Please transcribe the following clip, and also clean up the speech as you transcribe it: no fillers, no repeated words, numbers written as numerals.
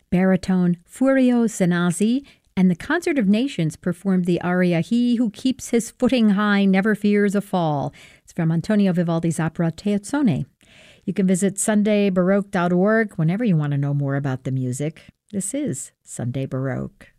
baritone Furio Sanazzi, and the Concert of Nations performed the aria He Who Keeps His Footing High Never Fears a Fall. It's from Antonio Vivaldi's opera Teozzone. You can visit sundaybaroque.org whenever you want to know more about the music. This is Sunday Baroque.